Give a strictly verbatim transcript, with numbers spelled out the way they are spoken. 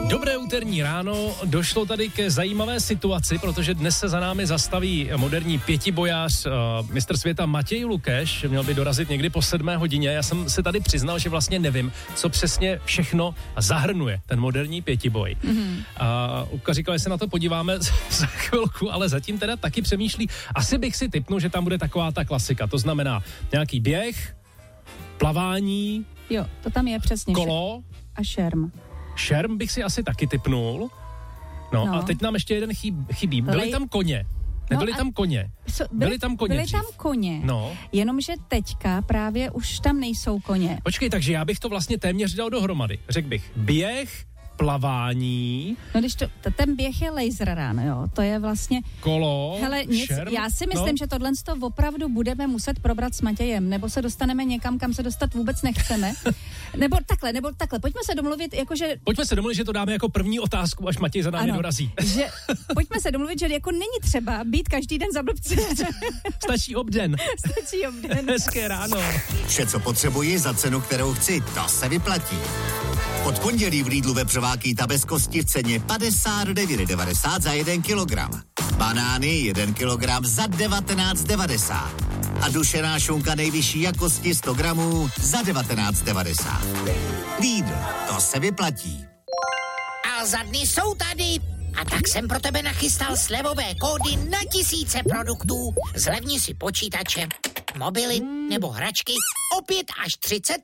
Dobré úterní ráno, došlo tady ke zajímavé situaci, protože dnes se za námi zastaví moderní pětibojář, uh, mistr světa Matěj Lukeš, měl by dorazit někdy po sedmé hodině. Já jsem se tady přiznal, že vlastně nevím, co přesně všechno zahrnuje ten moderní pětiboj. Mm-hmm. Uh, Upka říkala, že se na to podíváme za chvilku, ale zatím teda taky přemýšlí. Asi bych si tipnul, že tam bude taková ta klasika, to znamená nějaký běh, plavání, jo, to tam je přesně. kolo a šerm. Šerm bych si asi taky tipnul. No, no. A teď nám ještě jeden chybí. chybí. Byly Lej... tam koně. Nebyly no tam koně. So, byly, byly tam koně Byly dřív. tam koně, no. Jenomže teďka právě už tam nejsou koně. Počkej, takže já bych to vlastně téměř dal dohromady. Řekl bych běh, plavání. No když to, t- ten běh je laser run, jo, to je vlastně... Kolo, hele, nic, šerm. Já si myslím, no. že tohle to opravdu budeme muset probrat s Matějem, nebo se dostaneme někam, kam se dostat vůbec nechceme. nebo takhle, nebo takhle, pojďme se domluvit, jakože... Pojďme se domluvit, že to dáme jako první otázku, až Matěj za námi ano, dorazí. že, pojďme se domluvit, že jako není třeba být každý den za blbce. Stačí obden. Stačí obden. Hezké ráno. Vše, co potřebuji za cenu, kterou chci, to se vyplatí. Od pondělí v Lidlu vepřová ta bez kosti v ceně padesát devět devadesát za jeden kilogram. Banány jeden kilogram za devatenáct devadesát. A dušená šunka nejvyšší jakosti sto gramů za devatenáct devadesát. Lidl, to se vyplatí. A za dny jsou tady. A tak jsem pro tebe nachystal slevové kódy na tisíce produktů. Zlevni si počítače, mobily nebo hračky o pět až třicet